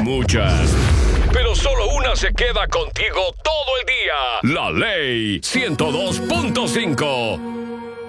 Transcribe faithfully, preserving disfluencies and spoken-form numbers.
muchas, pero solo una se queda contigo todo el día. La Ley ciento dos punto cinco.